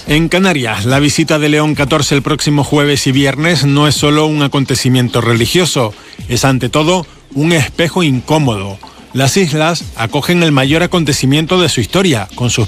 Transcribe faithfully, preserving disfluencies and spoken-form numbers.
En Canarias, la visita de León catorce el próximo jueves y viernes no es solo un acontecimiento religioso, es ante todo un espejo incómodo. Las islas acogen el mayor acontecimiento de su historia, con sus